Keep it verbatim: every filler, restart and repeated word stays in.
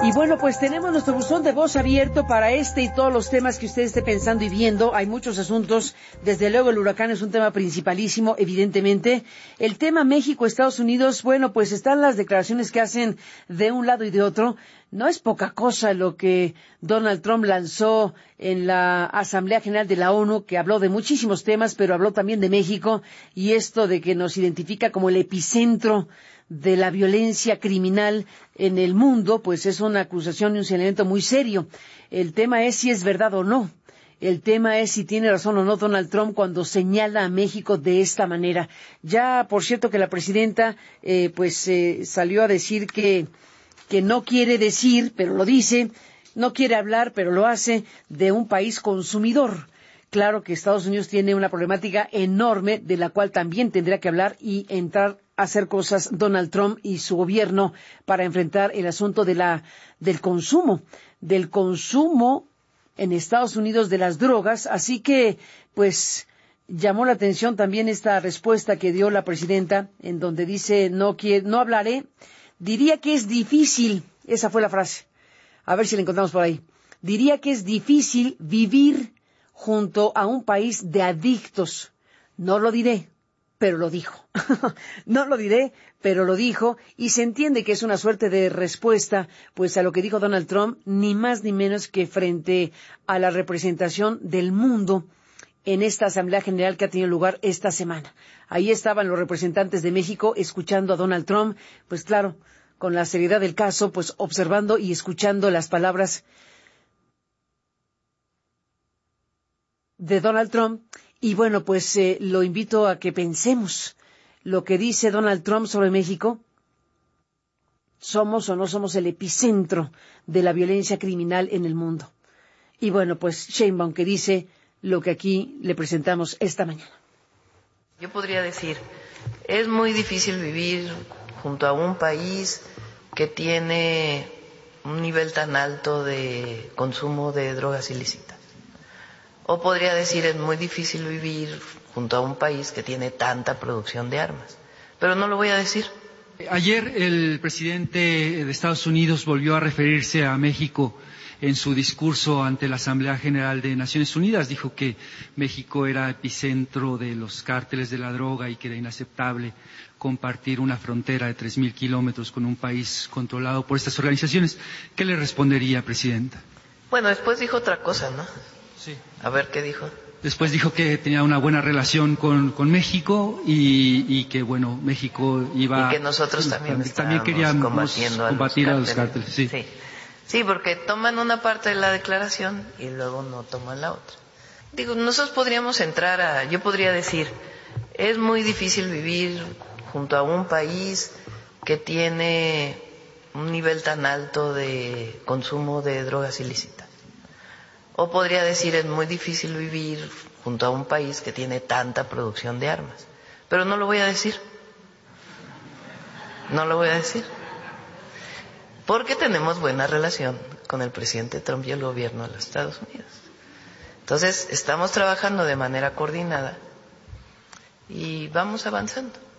Y bueno, pues tenemos nuestro buzón de voz abierto para este y todos los temas que usted esté pensando y viendo. Hay muchos asuntos. Desde luego el huracán es un tema principalísimo, evidentemente. El tema México-Estados Unidos, bueno, pues están las declaraciones que hacen de un lado y de otro. No es poca cosa lo que Donald Trump lanzó en la Asamblea General de la ONU, que habló de muchísimos temas, pero habló también de México, y esto de que nos identifica como el epicentro de la violencia criminal en el mundo, pues es una acusación y un señalamiento muy serio. El tema es si es verdad o no. El tema es si tiene razón o no Donald Trump cuando señala a México de esta manera. Ya, por cierto, que la presidenta eh, pues eh, salió a decir que, que no quiere decir, pero lo dice, no quiere hablar, pero lo hace, de un país consumidor. Claro que Estados Unidos tiene una problemática enorme de la cual también tendrá que hablar y entrar a hacer cosas Donald Trump y su gobierno para enfrentar el asunto de la del consumo, del consumo en Estados Unidos de las drogas. Así que, pues, llamó la atención también esta respuesta que dio la presidenta, en donde dice, no quiere, no hablaré, diría que es difícil, esa fue la frase, a ver si la encontramos por ahí, diría que es difícil vivir junto a un país de adictos. No lo diré, pero lo dijo. No lo diré, pero lo dijo, y se entiende que es una suerte de respuesta pues a lo que dijo Donald Trump, ni más ni menos que frente a la representación del mundo en esta Asamblea General que ha tenido lugar esta semana. Ahí estaban los representantes de México escuchando a Donald Trump, pues claro, con la seriedad del caso, pues observando y escuchando las palabras de Donald Trump. Y bueno, pues eh, lo invito a que pensemos lo que dice Donald Trump sobre México. ¿Somos o no somos el epicentro de la violencia criminal en el mundo? Y bueno, pues Sheinbaum, que dice lo que aquí le presentamos esta mañana. Yo podría decir, es muy difícil vivir junto a un país que tiene un nivel tan alto de consumo de drogas ilícitas. O podría decir, es muy difícil vivir junto a un país que tiene tanta producción de armas. Pero no lo voy a decir. Ayer el presidente de Estados Unidos volvió a referirse a México en su discurso ante la Asamblea General de Naciones Unidas. Dijo que México era epicentro de los cárteles de la droga y que era inaceptable compartir una frontera de tres mil kilómetros con un país controlado por estas organizaciones. ¿Qué le respondería, presidenta? Bueno, después dijo otra cosa, ¿no? Sí. A ver, ¿qué dijo? Después dijo que tenía una buena relación con, con México y, y que, bueno, México iba... Y que nosotros también, también queríamos combatiendo combatir a los los cárteles. cárteles. Sí. Sí. Sí, porque toman una parte de la declaración y luego no toman la otra. Digo, nosotros podríamos entrar a... Yo podría decir, es muy difícil vivir junto a un país que tiene un nivel tan alto de consumo de drogas ilícitas. O podría decir, es muy difícil vivir junto a un país que tiene tanta producción de armas. Pero no lo voy a decir. No lo voy a decir. Porque tenemos buena relación con el presidente Trump y el gobierno de los Estados Unidos. Entonces, estamos trabajando de manera coordinada y vamos avanzando.